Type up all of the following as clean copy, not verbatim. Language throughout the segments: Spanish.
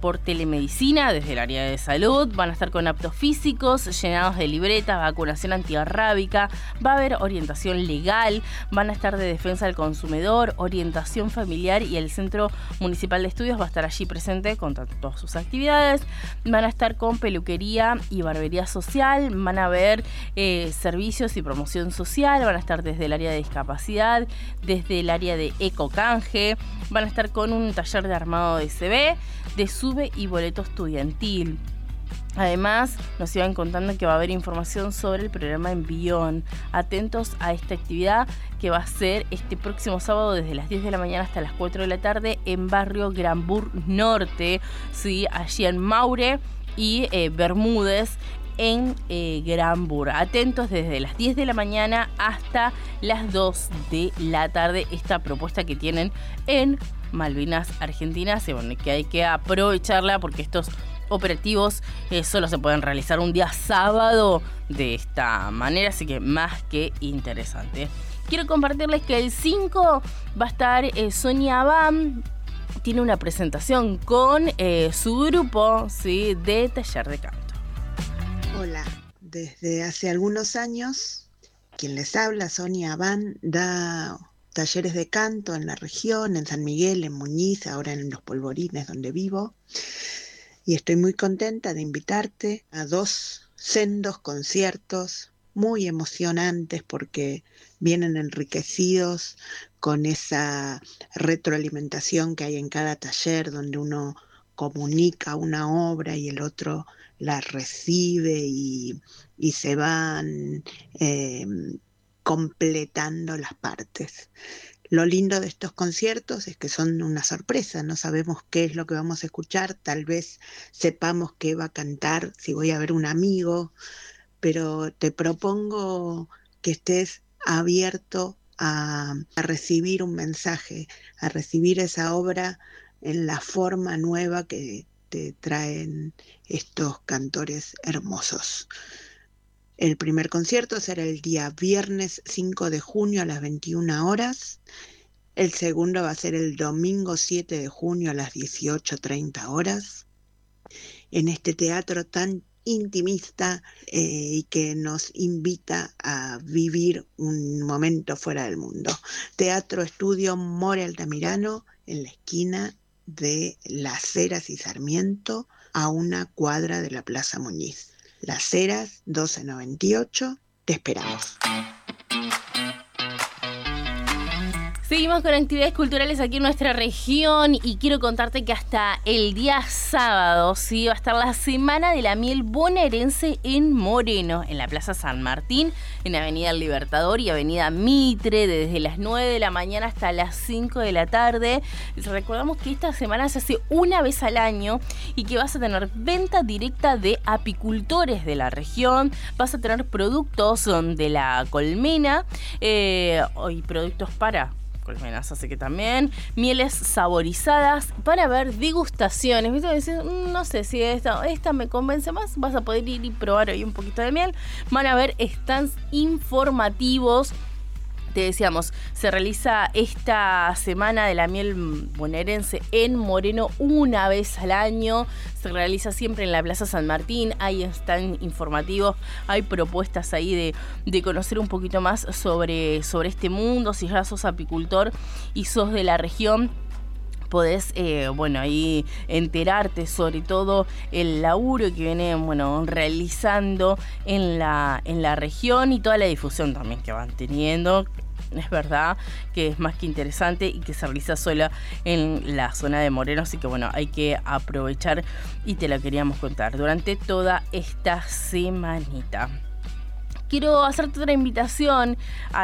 por telemedicina desde el área de salud, van a estar con aptos físicos, llenados de libretas, vacunación antirrábica, va a haber orientación legal, van a estar de defensa del consumidor, orientación familiar y el Centro Municipal de Estudios va a estar allí presente con todas sus actividades. Van a estar con peluquería y barbería social, van a haber servicios y promoción social, van a estar desde el área de discapacidad, desde el área de ecocanje, van a estar con un taller de armado de CV, de SUBE y boleto estudiantil. Además, nos iban contando que va a haber información sobre el programa Envión. Atentos a esta actividad que va a ser este próximo sábado desde las 10 de la mañana hasta las 4 de la tarde en barrio Granbur Norte, ¿sí? Allí en Maure y Bermúdez en Granbur. Atentos desde las 10 de la mañana hasta las 2 de la tarde. Esta propuesta que tienen en Malvinas Argentinas, y bueno, que hay que aprovecharla porque estos operativos solo se pueden realizar un día sábado de esta manera, así que más que interesante. Quiero compartirles que el 5 va a estar Sonia Abam, tiene una presentación con su grupo, ¿sí?, de taller de canto. Hola, desde hace algunos años, quien les habla, Sonia Abam, da talleres de canto en la región, en San Miguel, en Muñiz, ahora en Los Polvorines, donde vivo. Y estoy muy contenta de invitarte a 2 sendos conciertos muy emocionantes porque vienen enriquecidos con esa retroalimentación que hay en cada taller donde uno comunica una obra y el otro la recibe y se van completando las partes. Lo lindo de estos conciertos es que son una sorpresa, no sabemos qué es lo que vamos a escuchar, tal vez sepamos qué va a cantar, si voy a ver un amigo, pero te propongo que estés abierto a recibir un mensaje, a recibir esa obra en la forma nueva que te traen estos cantores hermosos. El primer concierto será el día viernes 5 de junio a las 21 horas. El segundo va a ser el domingo 7 de junio a las 18:30 horas. En este teatro tan intimista y que nos invita a vivir un momento fuera del mundo. Teatro Estudio More Altamirano, en la esquina de Las Heras y Sarmiento, a 1 cuadra de la Plaza Muñiz. Las Heras, 1298, te esperamos. Seguimos con actividades culturales aquí en nuestra región y quiero contarte que hasta el día sábado, sí, va a estar la Semana de la Miel Bonaerense en Moreno, en la Plaza San Martín, en Avenida El Libertador y Avenida Mitre, desde las 9 de la mañana hasta las 5 de la tarde. Recordamos que esta semana se hace una vez al año y que vas a tener venta directa de apicultores de la región, vas a tener productos de la colmena y productos para colmenas, así que también mieles saborizadas para ver degustaciones. ¿Viste? Decís, no sé si esta me convence más, vas a poder ir y probar hoy un poquito de miel. Van a ver stands informativos. Te decíamos, se realiza esta Semana de la Miel Bonaerense en Moreno una vez al año. Se realiza siempre en la Plaza San Martín. Ahí están informativos. Hay propuestas ahí de conocer un poquito más sobre este mundo. Si ya sos apicultor y sos de la región, podés, ahí enterarte sobre todo el laburo que vienen, realizando en la región y toda la difusión también que van teniendo. Es verdad que es más que interesante y que se realiza sola en la zona de Moreno, así que hay que aprovechar y te la queríamos contar durante toda esta semanita. Quiero hacerte otra invitación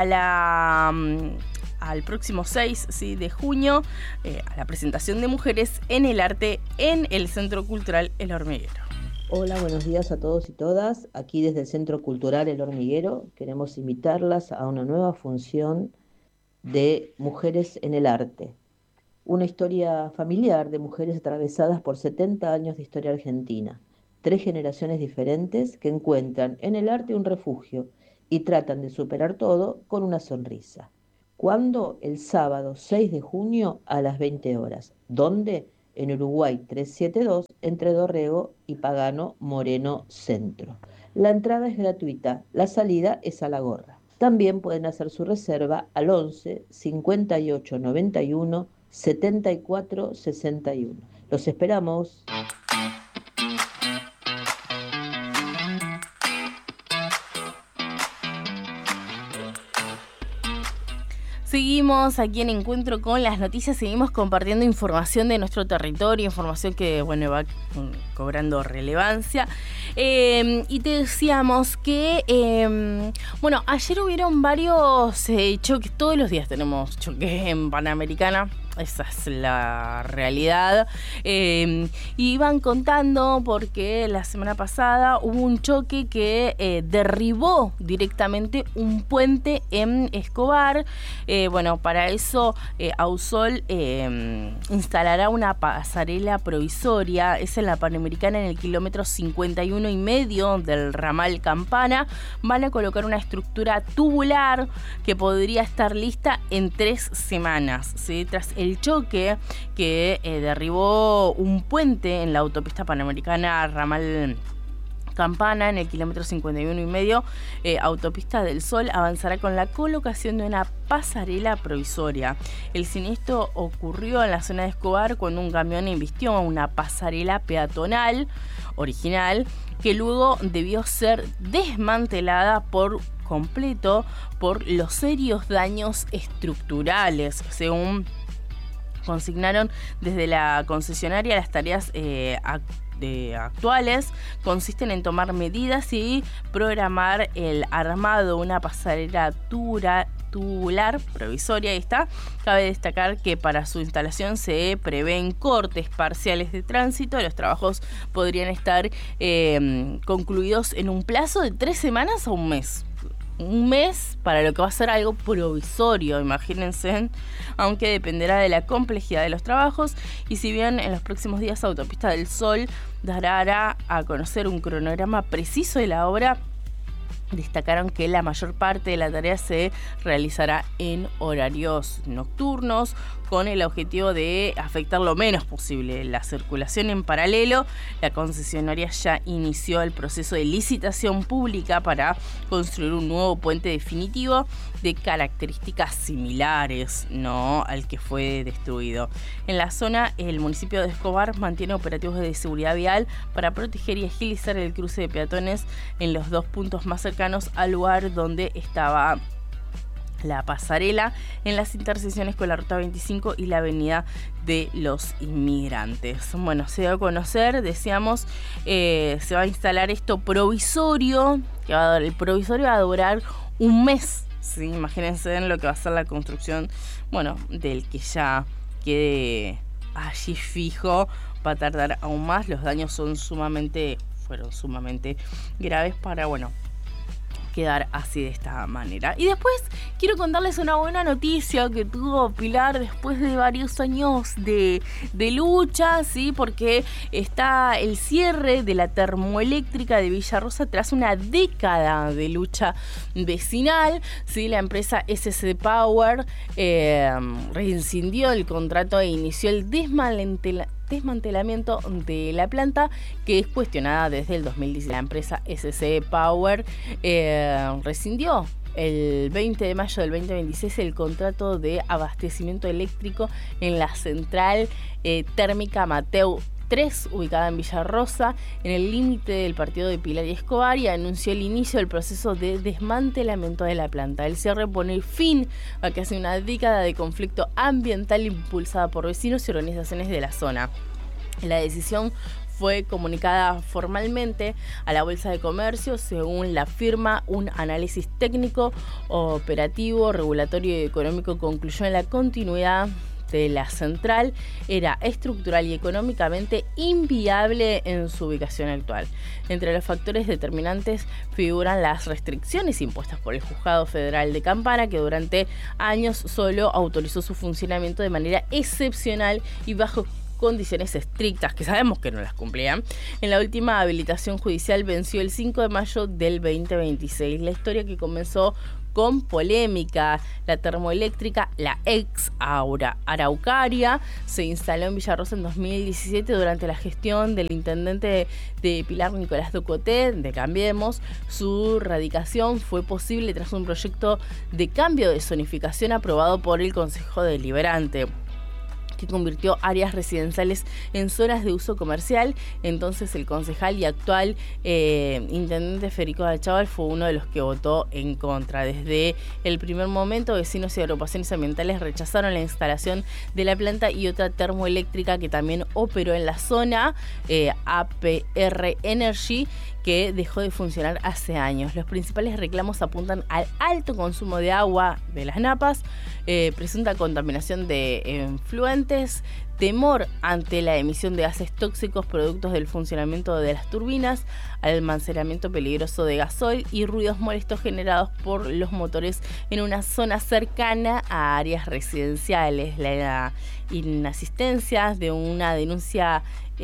al próximo 6 de junio, a la presentación de mujeres en el arte en el Centro Cultural El Hormiguero. Hola, buenos días a todos y todas. Aquí desde el Centro Cultural El Hormiguero queremos invitarlas a una nueva función de Mujeres en el Arte. Una historia familiar de mujeres atravesadas por 70 años de historia argentina. 3 generaciones diferentes que encuentran en el arte un refugio y tratan de superar todo con una sonrisa. ¿Cuándo? El sábado 6 de junio a las 20 horas. ¿Dónde? en Uruguay 372, entre Dorrego y Pagano Moreno Centro. La entrada es gratuita, la salida es a la gorra. También pueden hacer su reserva al 11 58 91 74 61. Los esperamos. Seguimos aquí en Encuentro con las Noticias, seguimos compartiendo información de nuestro territorio, información que va cobrando relevancia. Y te decíamos que, ayer hubieron varios choques, todos los días tenemos choques en Panamericana. Esa es la realidad. Y iban contando porque la semana pasada hubo un choque que derribó directamente un puente en Escobar. Para eso Ausol instalará una pasarela provisoria. Es en la Panamericana, en el kilómetro 51,5 del ramal Campana. Van a colocar una estructura tubular que podría estar lista en 3 semanas, ¿sí? Tras el choque que derribó un puente en la autopista Panamericana ramal Campana, en el kilómetro 51,5, Autopista del Sol avanzará con la colocación de una pasarela provisoria. El siniestro ocurrió en la zona de Escobar cuando un camión embistió a una pasarela peatonal original que luego debió ser desmantelada por completo por los serios daños estructurales, según consignaron desde la concesionaria. Las tareas actuales consisten en tomar medidas y programar el armado de una pasarela tubular provisoria. Ahí está. Cabe destacar que para su instalación se prevén cortes parciales de tránsito. Los trabajos podrían estar concluidos en un plazo de 3 semanas a un mes. Un mes para lo que va a ser algo provisorio, imagínense, aunque dependerá de la complejidad de los trabajos. Y si bien en los próximos días Autopista del Sol dará a conocer un cronograma preciso de la obra, destacaron que la mayor parte de la tarea se realizará en horarios nocturnos, con el objetivo de afectar lo menos posible la circulación. En paralelo, la concesionaria ya inició el proceso de licitación pública para construir un nuevo puente definitivo de características similares, ¿no?, al que fue destruido. En la zona, el municipio de Escobar mantiene operativos de seguridad vial para proteger y agilizar el cruce de peatones en los 2 puntos más cercanos al lugar donde estaba la pasarela, en las intersecciones con la ruta 25 y la avenida de los Inmigrantes. Bueno, se dio a conocer, decíamos, se va a instalar esto provisorio, el provisorio va a durar un mes, ¿sí? Imagínense en lo que va a ser la construcción, del que ya quede allí fijo, va a tardar aún más. Los daños fueron sumamente graves para, quedar así de esta manera. Y después quiero contarles una buena noticia que tuvo Pilar después de varios años de lucha, ¿sí? Porque está el cierre de la termoeléctrica de Villarrosa tras una década de lucha vecinal, ¿sí? La empresa SC Power rescindió el contrato e inició el desmantelamiento de la planta, que es cuestionada desde el 2010. La empresa SC Power rescindió el 20 de mayo del 2026 el contrato de abastecimiento eléctrico en la central térmica Mateu 3, ubicada en Villarrosa, en el límite del partido de Pilar y Escobar, y anunció el inicio del proceso de desmantelamiento de la planta. El cierre pone fin a casi una década de conflicto ambiental impulsada por vecinos y organizaciones de la zona. La decisión fue comunicada formalmente a la Bolsa de Comercio. Según la firma, un análisis técnico, operativo, regulatorio y económico concluyó en la continuidad de la central era estructural y económicamente inviable en su ubicación actual. Entre los factores determinantes figuran las restricciones impuestas por el Juzgado Federal de Campana, que durante años solo autorizó su funcionamiento de manera excepcional y bajo condiciones estrictas, que sabemos que no las cumplían. En la última habilitación judicial venció el 5 de mayo del 2026. La historia, que comenzó con polémica. La termoeléctrica, la ex Araucaria, se instaló en Villarrosa en 2017 durante la gestión del intendente de Pilar, Nicolás Ducoté, de Cambiemos. Su radicación fue posible tras un proyecto de cambio de zonificación aprobado por el Consejo Deliberante, que convirtió áreas residenciales en zonas de uso comercial. Entonces el concejal y actual intendente Federico Dachauer fue uno de los que votó en contra. Desde el primer momento, vecinos y agrupaciones ambientales rechazaron la instalación de la planta y otra termoeléctrica que también operó en la zona, APR Energy, que dejó de funcionar hace años. Los principales reclamos apuntan al alto consumo de agua de las napas, presunta contaminación de efluentes, temor ante la emisión de gases tóxicos productos del funcionamiento de las turbinas, almacenamiento peligroso de gasoil y ruidos molestos generados por los motores en una zona cercana a áreas residenciales. La inasistencia de una denuncia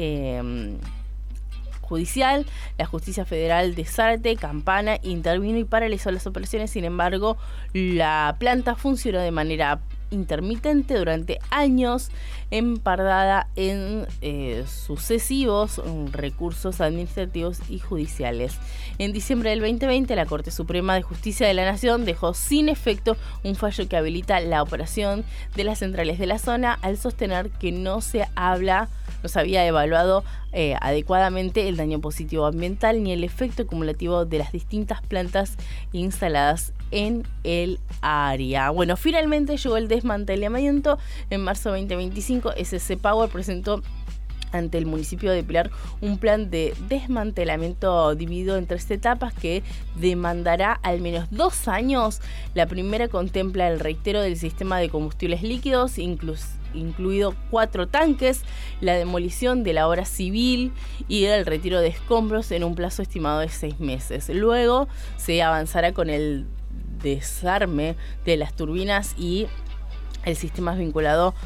judicial, la Justicia Federal de Zárate, Campana, intervino y paralizó las operaciones. Sin embargo, la planta funcionó de manera intermitente durante años, empardada en sucesivos recursos administrativos y judiciales. En diciembre del 2020, la Corte Suprema de Justicia de la Nación dejó sin efecto un fallo que habilita la operación de las centrales de la zona, al sostener que no se había evaluado adecuadamente el daño positivo ambiental ni el efecto acumulativo de las distintas plantas instaladas en el área. Bueno, finalmente llegó el desmantelamiento. En marzo de 2025, SC Power presentó ante el municipio de Pilar un plan de desmantelamiento dividido en 3 etapas que demandará al menos 2 años. La primera contempla el reitero del sistema de combustibles líquidos, incluido 4 tanques, la demolición de la obra civil y el retiro de escombros en un plazo estimado de 6 meses. Luego se avanzará con el desarme de las turbinas y el sistema vinculado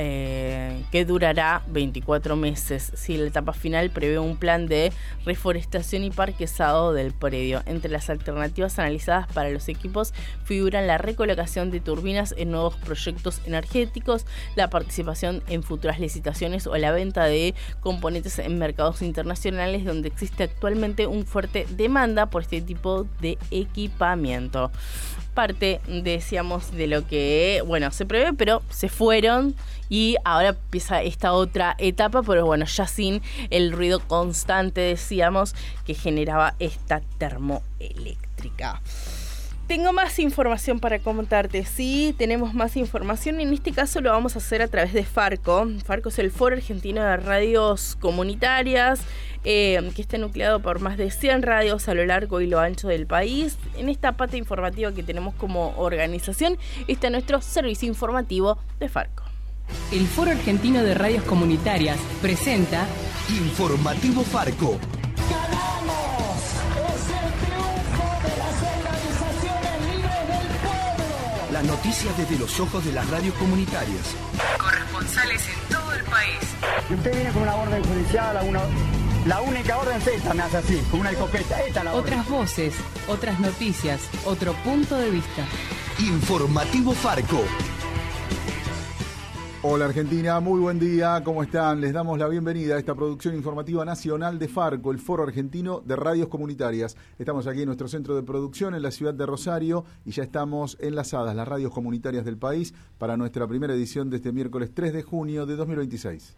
que durará 24 meses. Sí, la etapa final prevé un plan de reforestación y parquezado del predio. Entre las alternativas analizadas para los equipos figuran la recolocación de turbinas en nuevos proyectos energéticos, la participación en futuras licitaciones o la venta de componentes en mercados internacionales donde existe actualmente una fuerte demanda por este tipo de equipamiento. Parte, decíamos, de lo que, se prevé, pero se fueron y ahora empieza esta otra etapa, pero ya sin el ruido constante, decíamos, que generaba esta termoeléctrica. Tengo más información para contarte. Sí, tenemos más información. En este caso lo vamos a hacer a través de Farco. Farco es el Foro Argentino de Radios Comunitarias, que está nucleado por más de 100 radios a lo largo y lo ancho del país. En esta pata informativa que tenemos como organización está nuestro servicio informativo de Farco. El Foro Argentino de Radios Comunitarias presenta Informativo Farco. Las noticias desde los ojos de las radios comunitarias. Corresponsales en todo el país. Y usted viene con una orden judicial, la única orden es esta, me hace así, con una escopeta. Esta es la orden. Otras voces, otras noticias, otro punto de vista. Informativo Farco. Hola Argentina, muy buen día, ¿cómo están? Les damos la bienvenida a esta producción informativa nacional de Farco, el Foro Argentino de Radios Comunitarias. Estamos aquí en nuestro centro de producción en la ciudad de Rosario y ya estamos enlazadas las radios comunitarias del país para nuestra primera edición de este miércoles 3 de junio de 2026.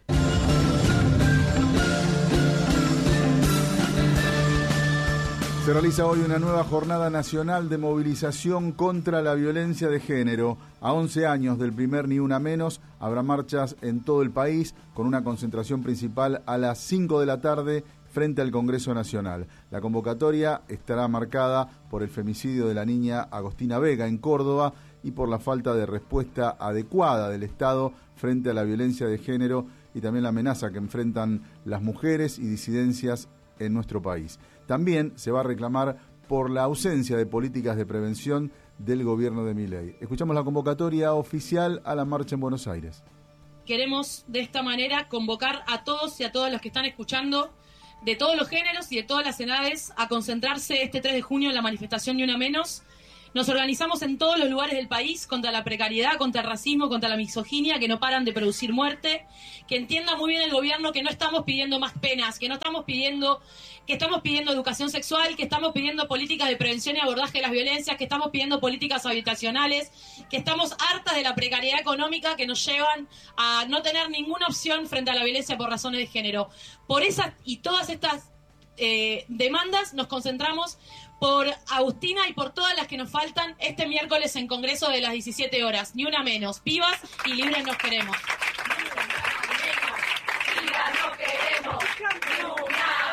Se realiza hoy una nueva jornada nacional de movilización contra la violencia de género. A 11 años del primer Ni Una Menos, habrá marchas en todo el país con una concentración principal a las 5 de la tarde frente al Congreso Nacional. La convocatoria estará marcada por el femicidio de la niña Agostina Vega en Córdoba y por la falta de respuesta adecuada del Estado frente a la violencia de género y también la amenaza que enfrentan las mujeres y disidencias en nuestro país. También se va a reclamar por la ausencia de políticas de prevención del gobierno de Milei. Escuchamos la convocatoria oficial a la marcha en Buenos Aires. Queremos de esta manera convocar a todos y a todas los que están escuchando de todos los géneros y de todas las edades a concentrarse este 3 de junio en la manifestación Ni Una Menos, Nos organizamos en todos los lugares del país contra la precariedad, contra el racismo, contra la misoginia, que no paran de producir muerte. Que entienda muy bien el gobierno que no estamos pidiendo más penas, que estamos pidiendo educación sexual, que estamos pidiendo políticas de prevención y abordaje de las violencias, que estamos pidiendo políticas habitacionales, que estamos hartas de la precariedad económica que nos llevan a no tener ninguna opción frente a la violencia por razones de género. Por esas y todas estas demandas nos concentramos por Agustina y por todas las que nos faltan este miércoles en Congreso de las 17 horas. Ni una menos. Pibas y libres nos queremos.